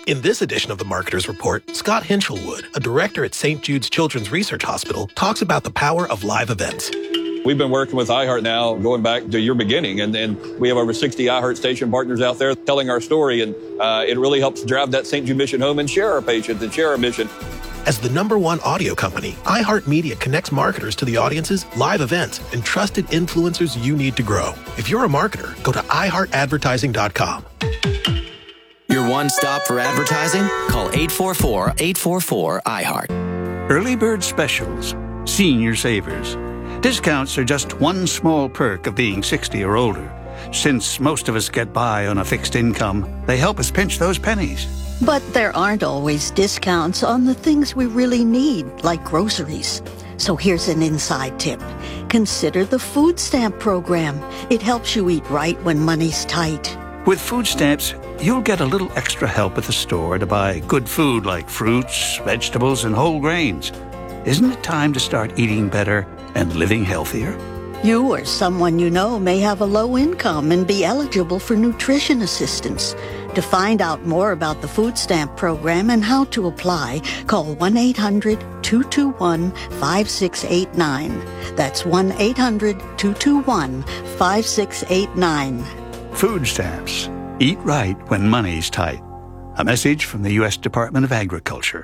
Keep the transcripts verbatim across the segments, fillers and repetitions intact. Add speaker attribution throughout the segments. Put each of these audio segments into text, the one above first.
Speaker 1: In this edition of the Marketer's Report, Scott Hinchelwood, a director at Saint Jude's Children's Research Hospital, talks about the power of live events.
Speaker 2: We've been working with iHeart now going back to your beginning, and, and we have over sixty iHeart station partners out there telling our story, and uh, it really helps drive that Saint Jude mission home and share our patients and share our mission.
Speaker 1: As the number one audio company, iHeartMedia connects marketers to the audiences, live events, and trusted influencers you need to grow. If you're a marketer, go to i heart advertising dot com.
Speaker 3: Your one stop for advertising? Call eight four four, eight four four, I heart.
Speaker 4: Early bird specials. Senior savers. Discounts are just one small perk of being sixty or older. Since most of us get by on a fixed income, they help us pinch those pennies.
Speaker 5: But there aren't always discounts on the things we really need, like groceries. So here's an inside tip. Consider the food stamp program. It helps you eat right when money's tight.
Speaker 4: With food stamps, you'll get a little extra help at the store to buy good food like fruits, vegetables, and whole grains. Isn't it time to start eating better and living healthier?
Speaker 5: You or someone you know may have a low income and be eligible for nutrition assistance. To find out more about the food stamp program and how to apply, call one eight hundred, two two one, five six eight nine. That's one eight hundred, two two one, five six eight nine.
Speaker 4: Food stamps. Eat right when money's tight. A message from the U S Department of Agriculture.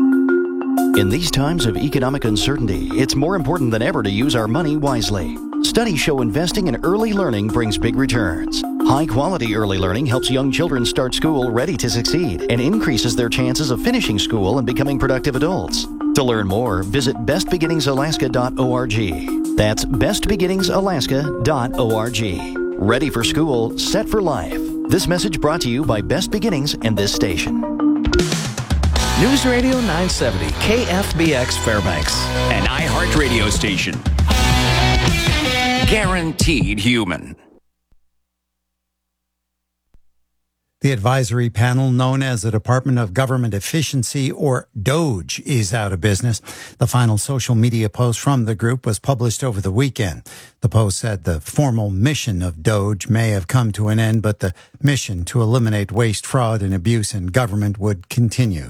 Speaker 6: In these times of economic uncertainty, it's more important than ever to use our money wisely. Studies show investing in early learning brings big returns. High-quality early learning helps young children start school ready to succeed and increases their chances of finishing school and becoming productive adults. To learn more, visit best beginnings alaska dot org. That's best beginnings alaska dot org. Ready for school, set for life. This message brought to you by Best Beginnings and this station.
Speaker 7: News Radio nine seventy, K F B X Fairbanks.
Speaker 8: An iHeart radio station. Guaranteed human.
Speaker 9: The advisory panel known as the Department of Government Efficiency, or DOGE, is out of business. The final social media post from the group was published over the weekend. The post said the formal mission of DOGE may have come to an end, but the mission to eliminate waste, fraud, and abuse in government would continue.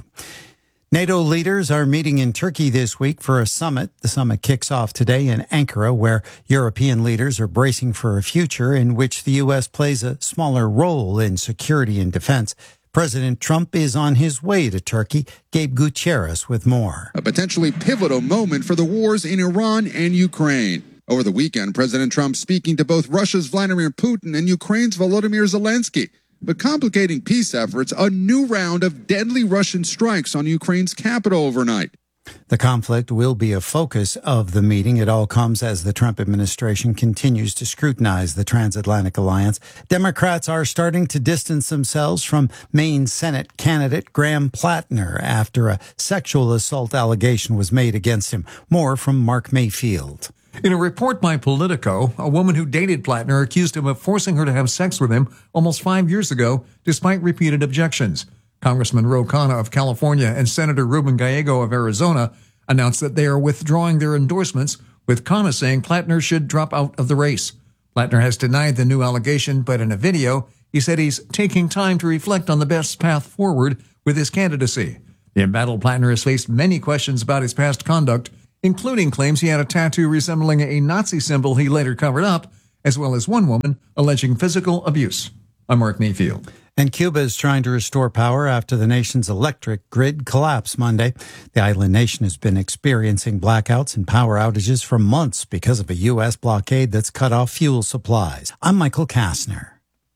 Speaker 9: NATO leaders are meeting in Turkey this week for a summit. The summit kicks off today in Ankara, where European leaders are bracing for a future in which the U S plays a smaller role in security and defense. President Trump is on his way to Turkey. Gabe Gutierrez with more.
Speaker 10: A potentially pivotal moment for the wars in Iran and Ukraine. Over the weekend, President Trump speaking to both Russia's Vladimir Putin and Ukraine's Volodymyr Zelensky. But complicating peace efforts, a new round of deadly Russian strikes on Ukraine's capital overnight.
Speaker 9: The conflict will be a focus of the meeting. It all comes as the Trump administration continues to scrutinize the transatlantic alliance. Democrats are starting to distance themselves from Maine Senate candidate Graham Plattner after a sexual assault allegation was made against him. More from Mark Mayfield.
Speaker 11: In a report by Politico, a woman who dated Plattner accused him of forcing her to have sex with him almost five years ago, despite repeated objections. Congressman Ro Khanna of California and Senator Ruben Gallego of Arizona announced that they are withdrawing their endorsements, with Khanna saying Plattner should drop out of the race. Plattner has denied the new allegation, but in a video, he said he's taking time to reflect on the best path forward with his candidacy. The embattled Plattner has faced many questions about his past conduct, including claims he had a tattoo resembling a Nazi symbol he later covered up, as well as one woman alleging physical abuse. I'm Mark Mayfield.
Speaker 9: And Cuba is trying to restore power after the nation's electric grid collapsed Monday. The island nation has been experiencing blackouts and power outages for months because of a U S blockade that's cut off fuel supplies. I'm Michael Kastner.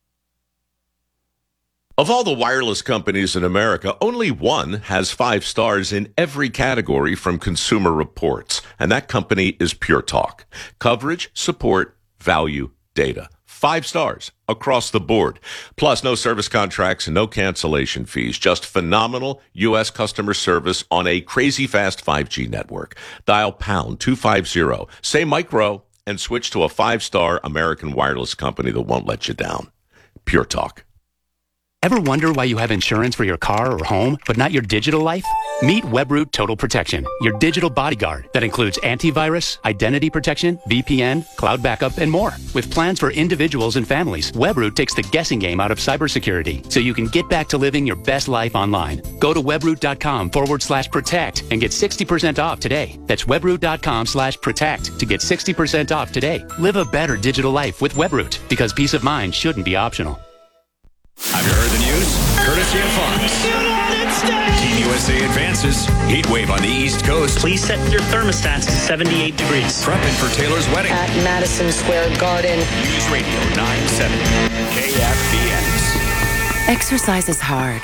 Speaker 12: Of all the wireless companies in America, only one has five stars in every category from Consumer Reports, and that company is Pure Talk. Coverage, support, value, data. Five stars across the board. Plus, no service contracts and no cancellation fees. Just phenomenal U S customer service on a crazy fast five G network. Dial pound two fifty, say micro, and switch to a five-star American wireless company that won't let you down. Pure Talk.
Speaker 13: Ever wonder why you have insurance for your car or home, but not your digital life? Meet Webroot Total Protection, your digital bodyguard that includes antivirus, identity protection, V P N, cloud backup, and more. With plans for individuals and families, Webroot takes the guessing game out of cybersecurity so you can get back to living your best life online. Go to webroot.com forward slash protect and get sixty percent off today. That's webroot.com slash protect to get sixty percent off today. Live a better digital life with Webroot, because peace of mind shouldn't be optional.
Speaker 8: Have you heard the news? Courtesy of Fox. Team U S A advances. Heat wave on the East Coast.
Speaker 14: Please set your thermostats to seventy-eight degrees.
Speaker 8: Prepping for Taylor's wedding.
Speaker 15: At Madison Square Garden.
Speaker 8: News Radio nine seventy. K F B X.
Speaker 16: Exercise is hard.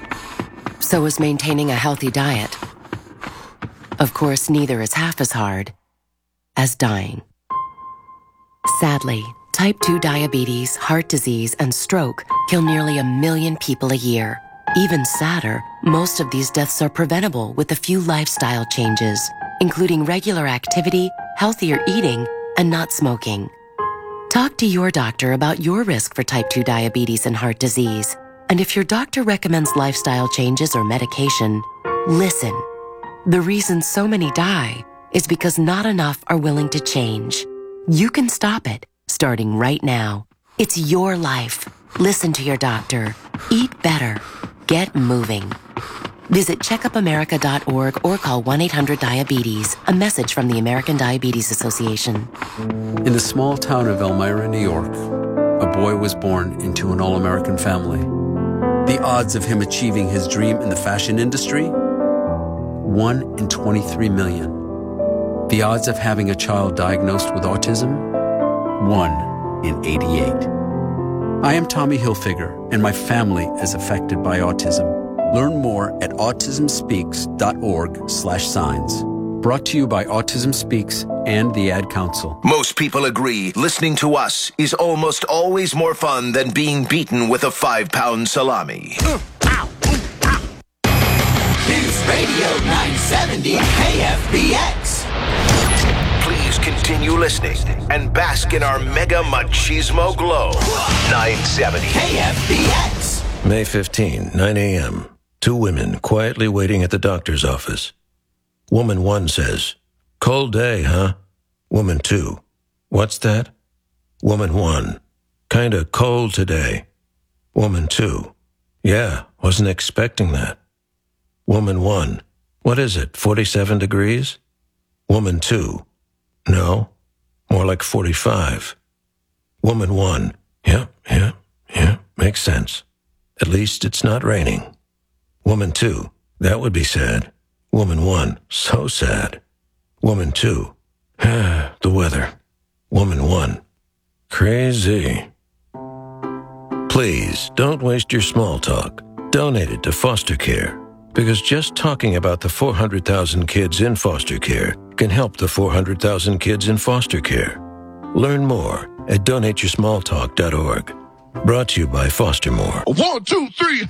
Speaker 16: So is maintaining a healthy diet. Of course, neither is half as hard as dying. Sadly, type two diabetes, heart disease, and stroke kill nearly a million people a year. Even sadder, most of these deaths are preventable with a few lifestyle changes, including regular activity, healthier eating, and not smoking. Talk to your doctor about your risk for type two diabetes and heart disease. And if your doctor recommends lifestyle changes or medication, listen. The reason so many die is because not enough are willing to change. You can stop it, starting right now. It's your life. Listen to your doctor. Eat better. Get moving. Visit checkup america dot org or call one eight hundred diabetes. A message from the American Diabetes Association.
Speaker 17: In the small town of Elmira, New York, a boy was born into an all-American family. The odds of him achieving his dream in the fashion industry? one in twenty-three million. The odds of having a child diagnosed with autism? one in eighty-eight. I am Tommy Hilfiger, and my family is affected by autism. Learn more at autism speaks dot org slash signs. Brought to you by Autism Speaks and the Ad Council.
Speaker 18: Most people agree listening to us is almost always more fun than being beaten with a five-pound salami.
Speaker 19: Uh, ow, uh, ow. News Radio nine seventy K F B X.
Speaker 18: Please continue listening and bask in our mega machismo glow. nine seventy
Speaker 19: K F B X.
Speaker 20: May fifteenth, nine a.m. Two women quietly waiting at the doctor's office. Woman one says, "Cold day, huh?" Woman two, "What's that?" Woman one, "Kinda cold today." Woman two, "Yeah, wasn't expecting that." Woman one, "What is it, forty-seven degrees?" Woman two, "No, more like forty-five." Woman one, "Yeah, yeah, yeah, makes sense. At least it's not raining." Woman two, "That would be sad." Woman one, "So sad." Woman two, "The weather." Woman one, "Crazy." Please don't waste your small talk. Donate it to foster care, because just talking about the four hundred thousand kids in foster care can help the four hundred thousand kids in foster care. Learn more at donate your small talk dot org. Brought to you by Foster More.
Speaker 21: One, two, three.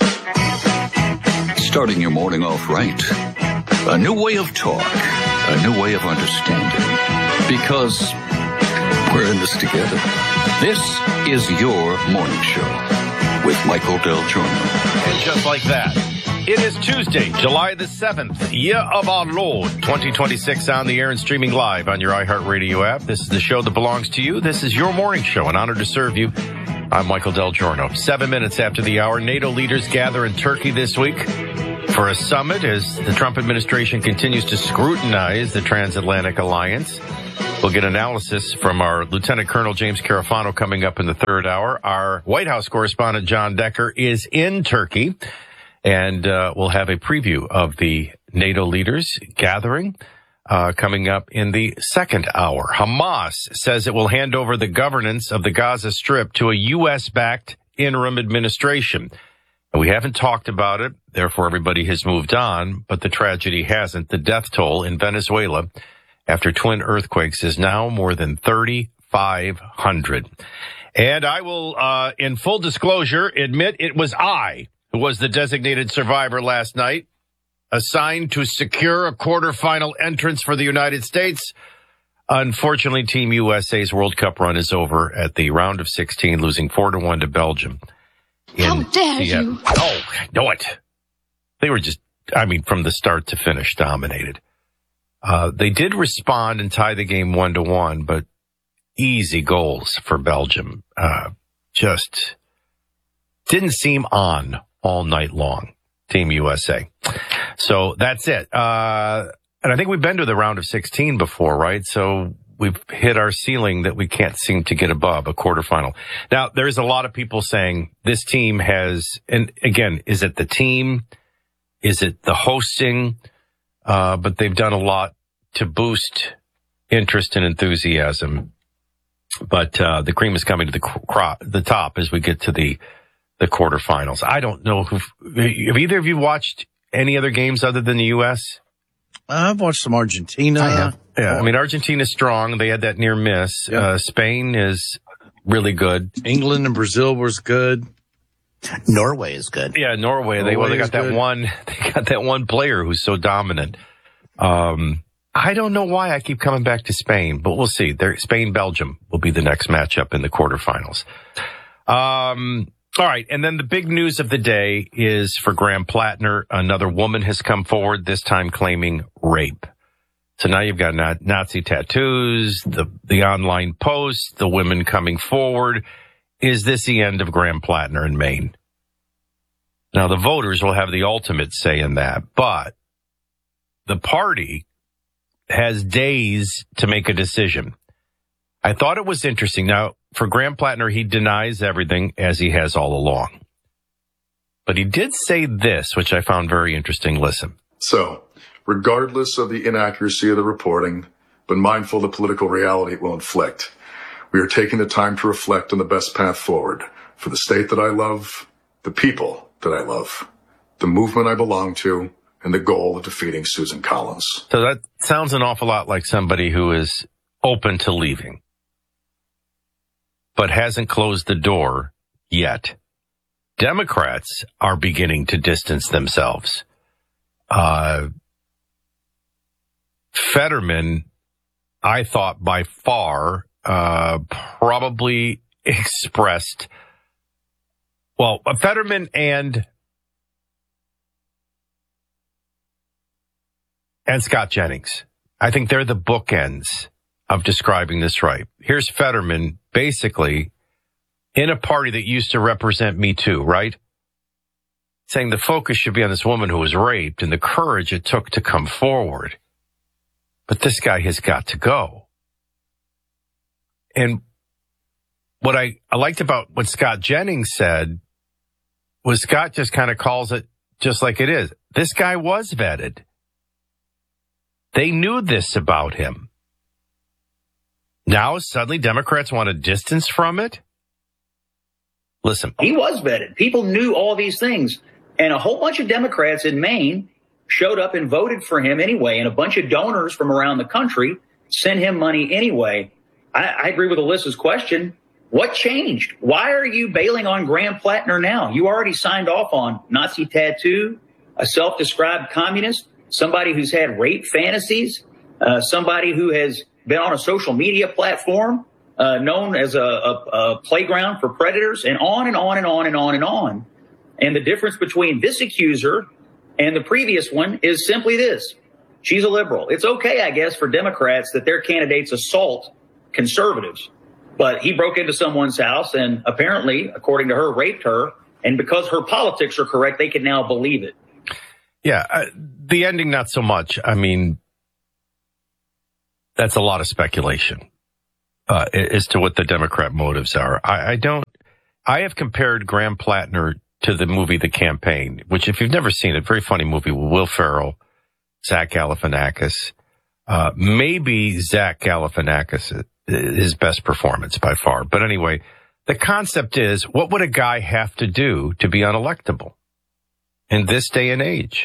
Speaker 21: Starting your morning off right. A new way of talk. A new way of understanding. Because we're in this together. This is your morning show with Michael Del Giorno.
Speaker 22: And just like that, it is Tuesday, July the seventh, year of our Lord, twenty twenty-six, on the air and streaming live on your iHeartRadio app. This is the show that belongs to you. This is your morning show. An honor to serve you. I'm Michael Del Giorno. Seven minutes after the hour, NATO leaders gather in Turkey this week for a summit as the Trump administration continues to scrutinize the transatlantic alliance. We'll get analysis from our Lieutenant Colonel James Carafano coming up in the third hour. Our White House correspondent John Decker is in Turkey, and uh, we'll have a preview of the NATO leaders gathering uh, coming up in the second hour. Hamas says it will hand over the governance of the Gaza Strip to a U S-backed interim administration. We haven't talked about it, therefore everybody has moved on, but the tragedy hasn't. The death toll in Venezuela after twin earthquakes is now more than thirty-five hundred. And I will, uh, in full disclosure, admit it was I who was the designated survivor last night, assigned to secure a quarterfinal entrance for the United States. Unfortunately, Team U S A's World Cup run is over at the round of sixteen, losing four to one to Belgium.
Speaker 1: How dare
Speaker 22: Seattle.
Speaker 1: you?
Speaker 22: Oh, I know it. They were just, I mean, from the start to finish, dominated. Uh, they did respond and tie the game one to one, but easy goals for Belgium. Uh, just didn't seem on all night long. Team U S A. So that's it. Uh, and I think we've been to the round of sixteen before, right? So we've hit our ceiling that we can't seem to get above, a quarterfinal. Now, there's a lot of people saying this team has, and again, is it the team? Is it the hosting? Uh, but they've done a lot to boost interest and enthusiasm. But uh, the cream is coming to the cro- the top as we get to the the quarterfinals. I don't know who. Have either of you watched any other games other than the U S?
Speaker 2: I've watched some Argentina.
Speaker 22: I have. Yeah, I mean, Argentina's strong. They had that near miss. Yep. Uh, Spain is really good.
Speaker 2: England and Brazil was good.
Speaker 1: Norway is good.
Speaker 22: Yeah, Norway. Norway they well, they got that good. one. They got that one player who's so dominant. Um, I don't know why I keep coming back to Spain, but we'll see. Spain Belgium will be the next matchup in the quarterfinals. Um. All right, and then the big news of the day is for Graham Plattner. Another woman has come forward, this time claiming rape. So now you've got Nazi tattoos, the the online posts, the women coming forward. Is this the end of Graham Plattner in Maine? Now, the voters will have the ultimate say in that, but the party has days to make a decision. I thought it was interesting. Now, for Graham Plattner, he denies everything as he has all along. But he did say this, which I found very interesting. Listen.
Speaker 23: So, regardless of the inaccuracy of the reporting, but mindful of the political reality it will inflict, we are taking the time to reflect on the best path forward for the state that I love, the people that I love, the movement I belong to, and the goal of defeating Susan Collins.
Speaker 22: So that sounds an awful lot like somebody who is open to leaving, but hasn't closed the door yet. Democrats are beginning to distance themselves. Uh, Fetterman, I thought by far, uh, probably expressed, well, Fetterman and, and Scott Jennings. I think they're the bookends of describing this right. Here's Fetterman, basically, in a party that used to represent Me Too, right? Saying the focus should be on this woman who was raped and the courage it took to come forward. But this guy has got to go. And what I, I liked about what Scott Jennings said was Scott just kind of calls it just like it is. This guy was vetted. They knew this about him. Now, suddenly, Democrats want a distance from it? Listen.
Speaker 24: He was vetted. People knew all these things. And a whole bunch of Democrats in Maine showed up and voted for him anyway. And a bunch of donors from around the country sent him money anyway. I, I agree with Alyssa's question. What changed? Why are you bailing on Graham Plattner now? You already signed off on Nazi tattoo, a self-described communist, somebody who's had rape fantasies, uh, somebody who has been on a social media platform uh, known as a, a, a playground for predators, and on and on and on and on and on. And the difference between this accuser and the previous one is simply this. She's a liberal. It's okay, I guess, for Democrats that their candidates assault conservatives. But he broke into someone's house and apparently, according to her, raped her. And because her politics are correct, they can now believe it.
Speaker 22: Yeah, uh, the ending, not so much. I mean, that's a lot of speculation uh, as to what the Democrat motives are. I, I don't. I have compared Graham Plattner to the movie The Campaign, which, if you've never seen it, very funny movie with Will Ferrell, Zach Galifianakis. Uh, maybe Zach Galifianakis, his best performance by far. But anyway, the concept is, what would a guy have to do to be unelectable in this day and age?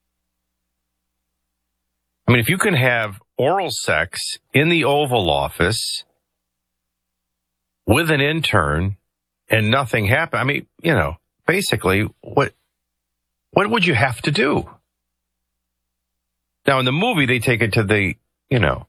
Speaker 22: I mean, if you can have oral sex in the Oval Office with an intern and nothing happened, I mean, you know, basically, what what would you have to do? Now, in the movie, they take it to the, you know,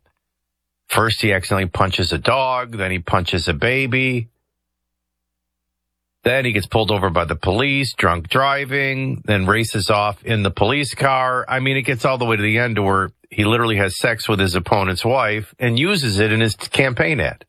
Speaker 22: first he accidentally punches a dog, then he punches a baby. Then he gets pulled over by the police, drunk driving, then races off in the police car. I mean, it gets all the way to the end to where he literally has sex with his opponent's wife and uses it in his campaign ad.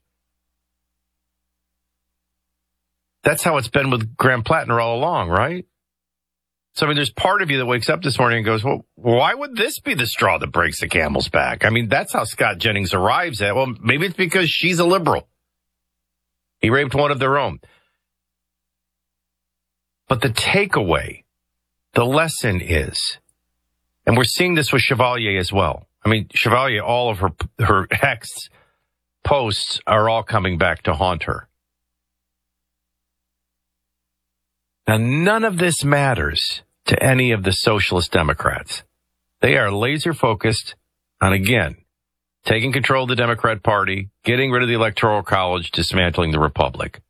Speaker 22: That's how it's been with Graham Plattner all along, right? So, I mean, there's part of you that wakes up this morning and goes, well, why would this be the straw that breaks the camel's back? I mean, that's how Scott Jennings arrives at, well, maybe it's because she's a liberal. He raped one of their own. But the takeaway, the lesson is, and we're seeing this with Chevalier as well. I mean, Chevalier, all of her, her ex posts are all coming back to haunt her. Now, none of this matters to any of the socialist Democrats. They are laser focused on, again, taking control of the Democrat Party, getting rid of the Electoral College, dismantling the Republic.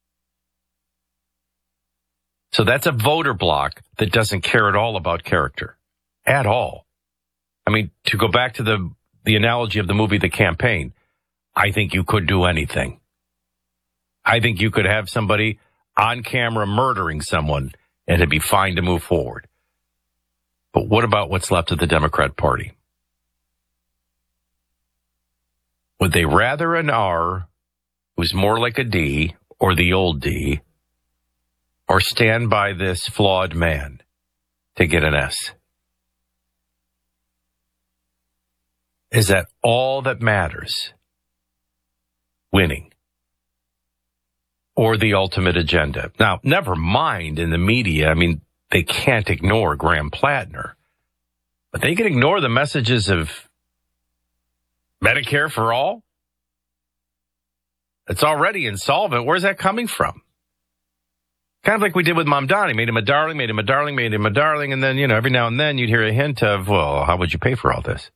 Speaker 22: So that's a voter bloc that doesn't care at all about character. At all. I mean, to go back to the, the analogy of the movie The Campaign, I think you could do anything. I think you could have somebody on camera murdering someone and it'd be fine to move forward. But what about what's left of the Democrat Party? Would they rather an R who's more like a D or the old D, or stand by this flawed man to get an S? Is that all that matters? Winning. Or the ultimate agenda? Now, never mind in the media. I mean, they can't ignore Graham Plattner. But they can ignore the messages of Medicare for all? It's already insolvent. Where's that coming from? Kind of like we did with Mamdani. Made him a darling, made him a darling, made him a darling. And then, you know, every now and then you'd hear a hint of, well, how would you pay for all this?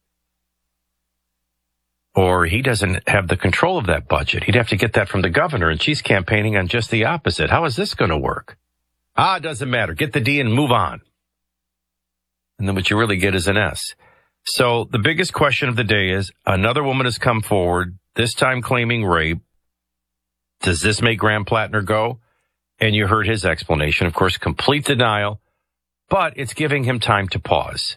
Speaker 22: Or he doesn't have the control of that budget. He'd have to get that from the governor, and she's campaigning on just the opposite. How is this going to work? Ah, it doesn't matter. Get the D and move on. And then what you really get is an S. So the biggest question of the day is, another woman has come forward, this time claiming rape. Does this make Graham Plattner go? And you heard his explanation. Of course, complete denial, but it's giving him time to pause.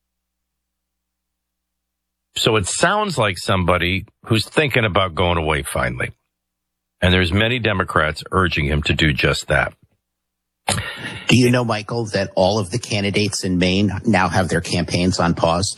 Speaker 22: So it sounds like somebody who's thinking about going away finally. And there's many Democrats urging him to do just that.
Speaker 1: Do you know, Michael, that all of the candidates in Maine now have their campaigns on pause?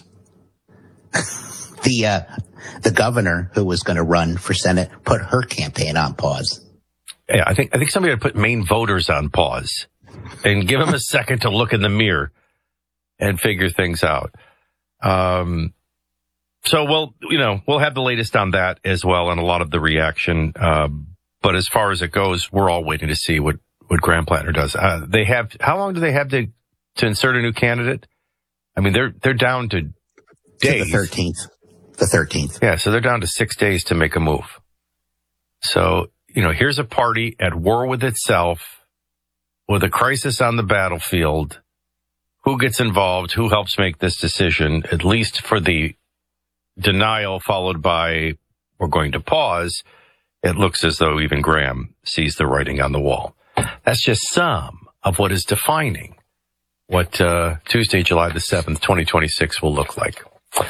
Speaker 1: the uh, the governor who was going to run for Senate put her campaign on pause.
Speaker 22: Yeah, I think I think somebody ought to put Maine voters on pause and give them a second to look in the mirror and figure things out. Um, so we'll, you know, we'll have the latest on that as well and a lot of the reaction. Um, but as far as it goes, we're all waiting to see what, what Graham Plattner does. Uh, they have, how long do they have to, to insert a new candidate? I mean, they're, they're down to days.
Speaker 1: To the thirteenth. The thirteenth.
Speaker 22: Yeah. So they're down to six days to make a move. So, you know, here's a party at war with itself, with a crisis on the battlefield. Who gets involved? Who helps make this decision? At least for the denial followed by, we're going to pause. It looks as though even Graham sees the writing on the wall. That's just some of what is defining what uh, Tuesday, July the seventh, twenty twenty-six will look like.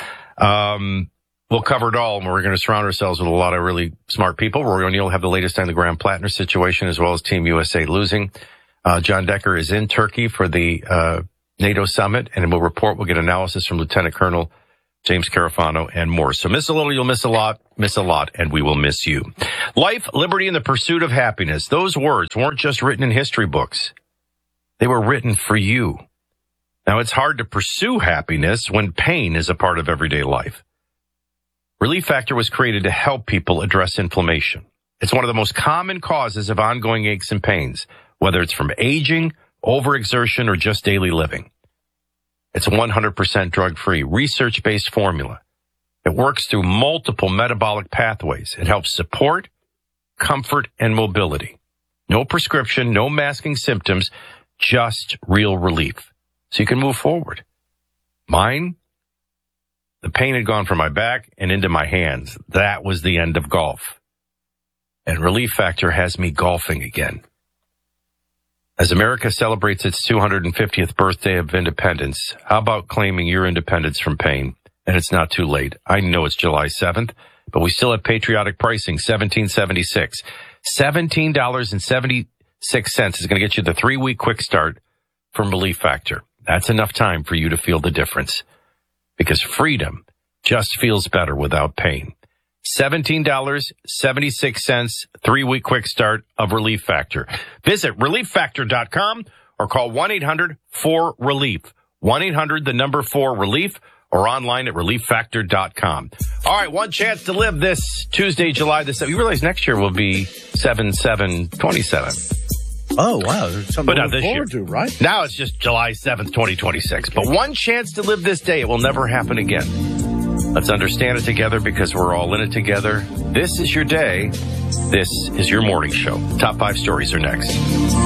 Speaker 22: Um, we'll cover it all, and we're going to surround ourselves with a lot of really smart people. Rory O'Neill will have the latest on the Graham Plattner situation, as well as Team U S A losing. Uh, John Decker is in Turkey for the uh, NATO summit, and we'll report. We'll get analysis from Lieutenant Colonel James Carafano and more. So miss a little, you'll miss a lot, miss a lot, and we will miss you. Life, liberty, and the pursuit of happiness. Those words weren't just written in history books. They were written for you. Now, it's hard to pursue happiness when pain is a part of everyday life. Relief Factor was created to help people address inflammation. It's one of the most common causes of ongoing aches and pains, whether it's from aging, overexertion, or just daily living. It's one hundred percent drug-free, research-based formula. It works through multiple metabolic pathways. It helps support, comfort, and mobility. No prescription, no masking symptoms, just real relief. So you can move forward. Mine, the pain had gone from my back and into my hands. That was the end of golf. And Relief Factor has me golfing again. As America celebrates its two hundred fiftieth birthday of independence, how about claiming your independence from pain? And it's not too late. I know it's July seventh, but we still have patriotic pricing, seventeen seventy-six. seventeen dollars and seventy-six cents is going to get you the three-week quick start from Relief Factor. That's enough time for you to feel the difference, because freedom just feels better without pain. seventeen dollars and seventy-six cents, three-week quick start of Relief Factor. Visit relief factor dot com or call one eight hundred four relief. one eight hundred, the number four relief, or online at relief factor dot com. All right, one chance to live this Tuesday, July the seventh. You realize next year will be seven seven twenty-seven.
Speaker 2: Oh, wow. There's something
Speaker 22: But
Speaker 2: to
Speaker 22: not
Speaker 2: look
Speaker 22: this year.
Speaker 2: forward to, right?
Speaker 22: Now it's just July seventh, twenty twenty-six. But one chance to live this day. It will never happen again. Let's understand it together, because we're all in it together. This is your day. This is your morning show. Top five stories are next.